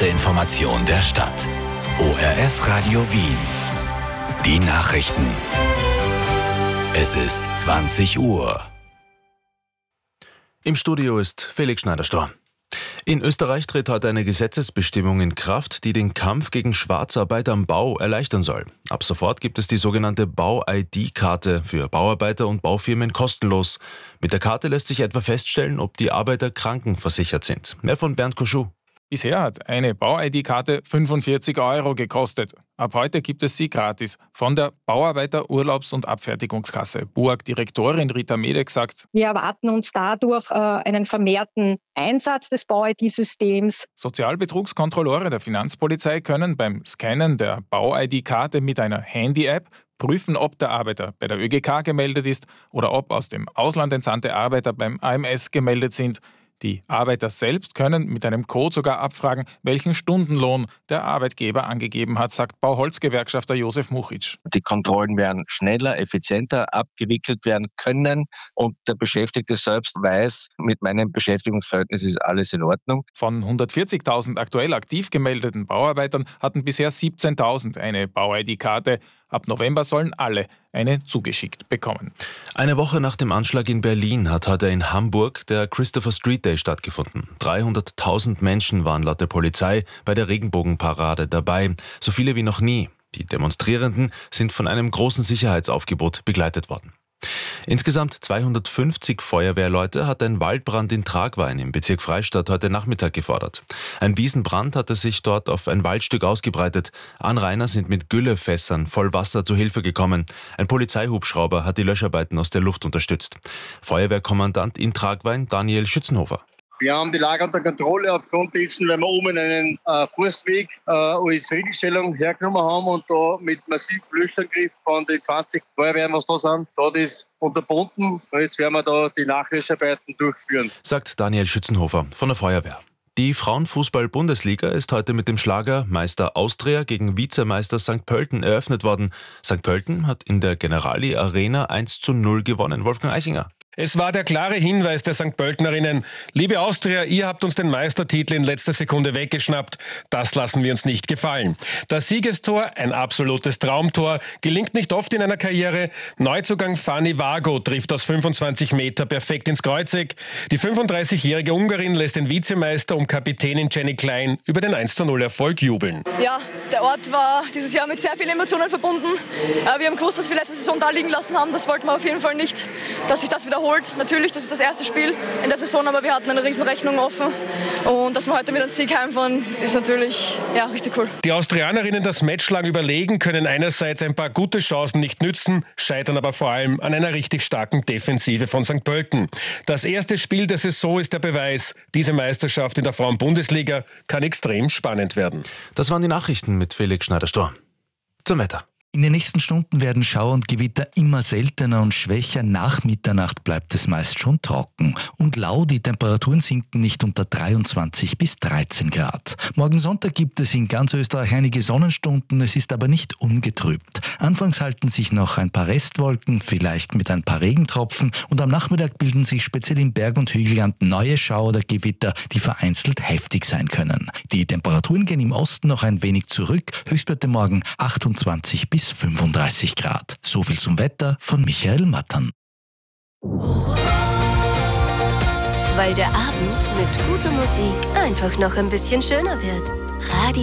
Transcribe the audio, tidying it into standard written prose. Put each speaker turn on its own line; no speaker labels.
erste Information der Stadt. ORF Radio Wien. Die Nachrichten. Es ist 20 Uhr.
Im Studio ist Felix Schneider-Storr. In Österreich tritt heute eine Gesetzesbestimmung in Kraft, die den Kampf gegen Schwarzarbeit am Bau erleichtern soll. Ab sofort gibt es die sogenannte Bau-ID-Karte für Bauarbeiter und Baufirmen kostenlos. Mit der Karte lässt sich etwa feststellen, ob die Arbeiter krankenversichert sind. Mehr von Bernd Koschuh.
Bisher hat eine Bau-ID-Karte 45 € gekostet. Ab heute gibt es sie gratis. Von der Bauarbeiter Urlaubs- und Abfertigungskasse BUAG-Direktorin Rita Medek sagt:
Wir erwarten uns dadurch einen vermehrten Einsatz des Bau-ID-Systems.
Sozialbetrugskontrolleure der Finanzpolizei können beim Scannen der Bau-ID-Karte mit einer Handy-App prüfen, ob der Arbeiter bei der ÖGK gemeldet ist oder ob aus dem Ausland entsandte Arbeiter beim AMS gemeldet sind. Die Arbeiter selbst können mit einem Code sogar abfragen, welchen Stundenlohn der Arbeitgeber angegeben hat, sagt Bauholzgewerkschafter Josef Muchitsch.
Die Kontrollen werden schneller, effizienter abgewickelt werden können und der Beschäftigte selbst weiß, mit meinem Beschäftigungsverhältnis ist alles in Ordnung.
Von 140.000 aktuell aktiv gemeldeten Bauarbeitern hatten bisher 17.000 eine Bau-ID-Karte. Ab November sollen alle eine zugeschickt bekommen.
Eine Woche nach dem Anschlag in Berlin hat heute in Hamburg der Christopher Street Day stattgefunden. 300.000 Menschen waren laut der Polizei bei der Regenbogenparade dabei, so viele wie noch nie. Die Demonstrierenden sind von einem großen Sicherheitsaufgebot begleitet worden. Insgesamt 250 Feuerwehrleute hat ein Waldbrand in Tragwein im Bezirk Freistadt heute Nachmittag gefordert. Ein Wiesenbrand hatte sich dort auf ein Waldstück ausgebreitet. Anrainer sind mit Güllefässern voll Wasser zu Hilfe gekommen. Ein Polizeihubschrauber hat die Löscharbeiten aus der Luft unterstützt. Feuerwehrkommandant in Tragwein Daniel Schützenhofer.
Wir haben die Lage unter Kontrolle aufgrund dessen, weil wir oben einen Forstweg als Regelstellung hergenommen haben und da mit massivem Löschangriff von den 20 Feuerwehren, was da sind, da ist unterbunden. Und jetzt werden wir da die Nachlöscharbeiten durchführen,
sagt Daniel Schützenhofer von der Feuerwehr. Die Frauenfußball-Bundesliga ist heute mit dem Schlager Meister Austria gegen Vizemeister St. Pölten eröffnet worden. St. Pölten hat in der Generali Arena 1:0 gewonnen. Wolfgang Eichinger.
Es war der klare Hinweis der St. Pöltenerinnen: Liebe Austria, ihr habt uns den Meistertitel in letzter Sekunde weggeschnappt. Das lassen wir uns nicht gefallen. Das Siegestor, ein absolutes Traumtor, gelingt nicht oft in einer Karriere. Neuzugang Fanny Vago trifft aus 25 Meter perfekt ins Kreuzeck. Die 35-jährige Ungarin lässt den Vizemeister um Kapitänin Jenny Klein über den 1:0 Erfolg jubeln.
Ja, der Ort war dieses Jahr mit sehr vielen Emotionen verbunden. Wir haben gewusst, was wir letzte Saison da liegen lassen haben. Das wollten wir auf jeden Fall nicht, dass sich das wiederholt. Natürlich, das ist das erste Spiel in der Saison, aber wir hatten eine Riesenrechnung offen. Und dass wir heute mit einem Sieg heimfahren, ist natürlich richtig cool.
Die Austrianerinnen das Match lang überlegen, können einerseits ein paar gute Chancen nicht nützen, scheitern aber vor allem an einer richtig starken Defensive von St. Pölten. Das erste Spiel der Saison ist der Beweis. Diese Meisterschaft in der Frauen-Bundesliga kann extrem spannend werden.
Das waren die Nachrichten mit Felix Schneider-Storr. Zum Wetter.
In den nächsten Stunden werden Schauer und Gewitter immer seltener und schwächer. Nach Mitternacht bleibt es meist schon trocken und lau. Die Temperaturen sinken nicht unter 23 bis 13 Grad. Morgen Sonntag gibt es in ganz Österreich einige Sonnenstunden, es ist aber nicht ungetrübt. Anfangs halten sich noch ein paar Restwolken, vielleicht mit ein paar Regentropfen, und am Nachmittag bilden sich speziell im Berg- und Hügelland neue Schauer oder Gewitter, die vereinzelt heftig sein können. Die Temperaturen gehen im Osten noch ein wenig zurück, Höchstwerte morgen 28 bis 35 Grad. So viel zum Wetter von Michael Mattern.
Weil der Abend mit guter Musik einfach noch ein bisschen schöner wird. Radio